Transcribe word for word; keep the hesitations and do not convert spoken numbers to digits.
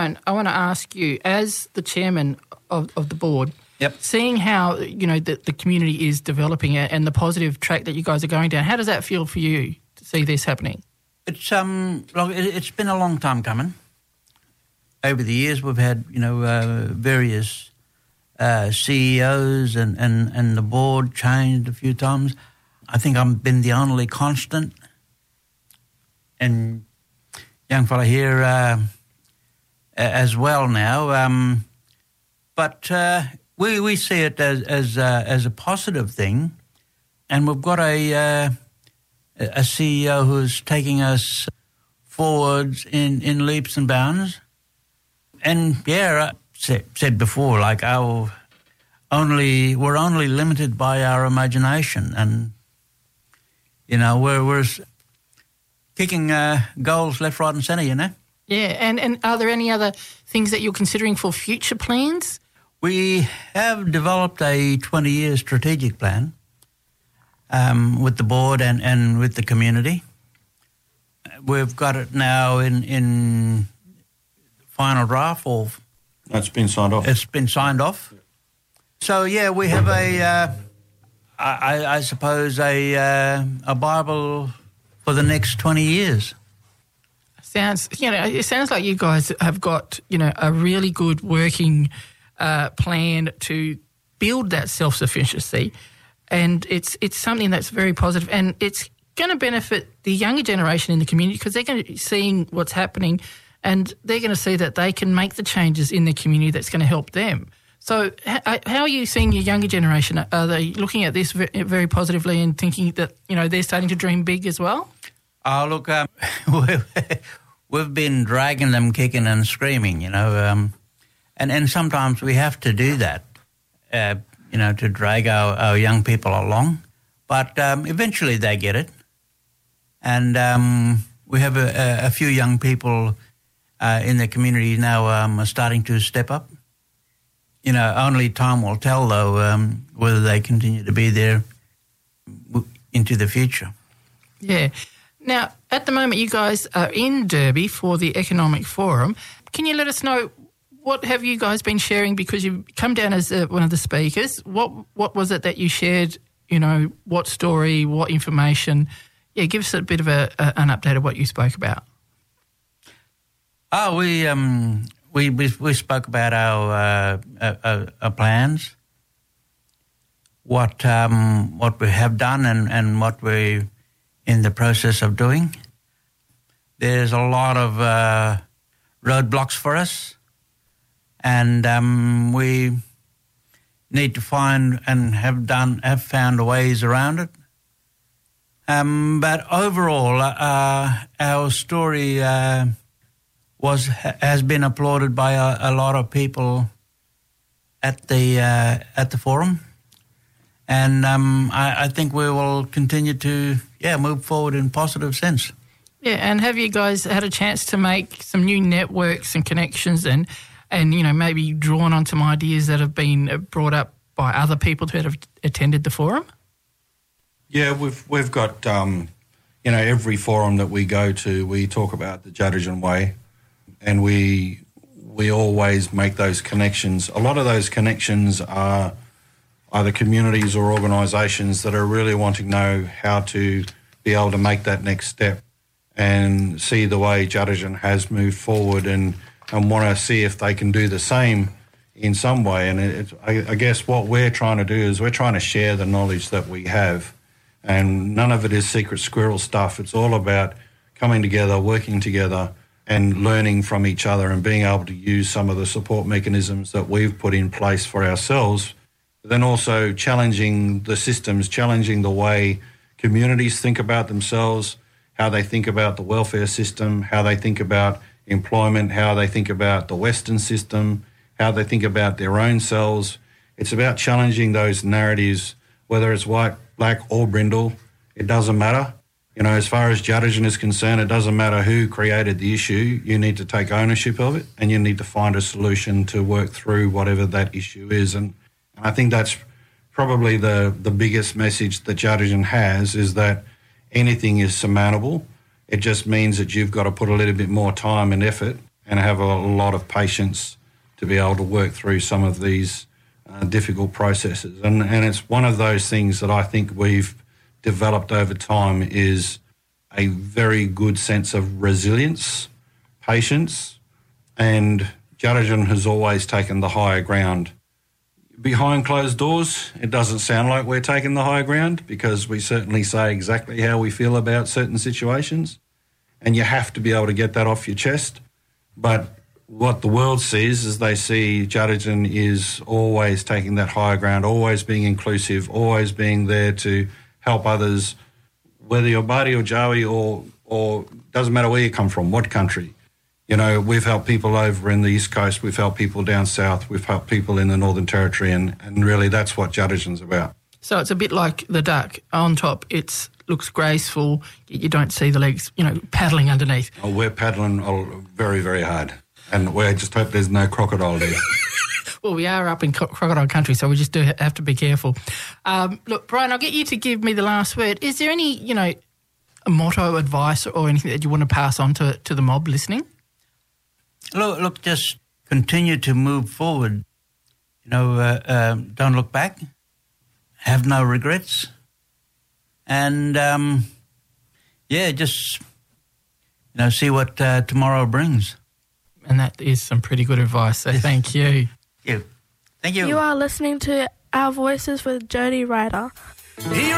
point, I want to ask you, as the chairman of, of the board, yep. seeing how, you know, the, the community is developing and the positive track that you guys are going down, how does that feel for you to see this happening? It's um, look, it's been a long time coming. Over the years, we've had, you know, uh, various uh, C E Os and, and, and the board changed a few times. I think I've been the only constant. And young fella here uh, as well now. Um, but uh, we we see it as as, uh, as a positive thing, and we've got a uh, a C E O who's taking us forwards in, in leaps and bounds. And yeah, I said, said before, like our only we're only limited by our imagination, and you know we're we're kicking uh, goals left, right, and centre. You know. Yeah, and and are there any other things that you're considering for future plans? We have developed a twenty-year strategic plan um, with the board and, and with the community. We've got it now in in final draft, or it's been signed off. It's been signed off. So yeah, we have a, uh, I, I suppose a uh, a Bible for the next twenty years. Sounds, you know, it sounds like you guys have got, you know, a really good working uh, plan to build that self-sufficiency, and it's it's something that's very positive, and it's going to benefit the younger generation in the community because they're going to be seeing what's happening, and they're going to see that they can make the changes in the community that's going to help them. So how, how are you seeing your younger generation? Are they looking at this very, very positively and thinking that, you know, they're starting to dream big as well? Oh, look, um, we've been dragging them kicking and screaming, you know, um, and, and sometimes we have to do that, uh, you know, to drag our, our young people along. But um, eventually they get it. And um, we have a, a few young people uh, in the community now um, are starting to step up. You know, only time will tell, though, um, whether they continue to be there into the future. Yeah. Now, at the moment, you guys are in Derby for the Economic Forum. Can you let us know what have you guys been sharing? Because you've come down as uh, one of the speakers. What what was it that you shared? You know, what story, what information? Yeah, give us a bit of a, a, an update of what you spoke about. Oh, we um we we, we spoke about our uh, uh, uh, plans, what um what we have done, and, and what we in the process of doing. There's a lot of uh, roadblocks for us, and um, we need to find and have done have found ways around it. Um, but overall, uh, our story uh, was has been applauded by a, a lot of people at the uh, at the forum, and um, I, I think we will continue to yeah move forward in a positive sense. Yeah, and have you guys had a chance to make some new networks and connections, and and you know maybe drawn on some ideas that have been brought up by other people that have attended the forum? Yeah, we've we've got um, you know every forum that we go to, we talk about the Juddigen Way, and we we always make those connections. A lot of those connections are either communities or organisations that are really wanting to know how to be able to make that next step and see the way Juddigen has moved forward, and, and want to see if they can do the same in some way. And it, I, I guess what we're trying to do is we're trying to share the knowledge that we have. And none of it is secret squirrel stuff. It's all about coming together, working together, and learning from each other, and being able to use some of the support mechanisms that we've put in place for ourselves, but then also challenging the systems, challenging the way communities think about themselves, how they think about the welfare system, how they think about employment, how they think about the Western system, how they think about their own selves. It's about challenging those narratives, whether it's white, black or brindle, it doesn't matter. You know, as far as Juddigen is concerned, it doesn't matter who created the issue. You need to take ownership of it, and you need to find a solution to work through whatever that issue is. And, and I think that's probably the, the biggest message that Juddigen has, is that anything is surmountable. It just means that you've got to put a little bit more time and effort and have a lot of patience to be able to work through some of these uh, difficult processes. And, and it's one of those things that I think we've developed over time is a very good sense of resilience, patience, and Djadjian has always taken the higher ground. Behind closed doors, it doesn't sound like we're taking the high ground because we certainly say exactly how we feel about certain situations, and you have to be able to get that off your chest. But what the world sees is they see Djadjian is always taking that higher ground, always being inclusive, always being there to help others, whether you're Māori or Jawi or, or doesn't matter where you come from, what country. You know, we've helped people over in the East Coast, we've helped people down south, we've helped people in the Northern Territory, and, and really that's what Djadjian's about. So it's a bit like the duck. On top, it looks graceful, you don't see the legs, you know, paddling underneath. Oh, we're paddling very, very hard, and we just hope there's no crocodile there. Well, we are up in crocodile country, so we just do have to be careful. Um, look, Brian, I'll get you to give me the last word. Is there any, you know, a motto, advice or anything that you want to pass on to, to the mob listening? Look, look, just continue to move forward. You know, uh, uh, don't look back. Have no regrets. And, um, yeah, just, you know, see what uh, tomorrow brings. And that is some pretty good advice, so thank you. Thank you. Thank you. You are listening to Our Voices with Jody Ryder. He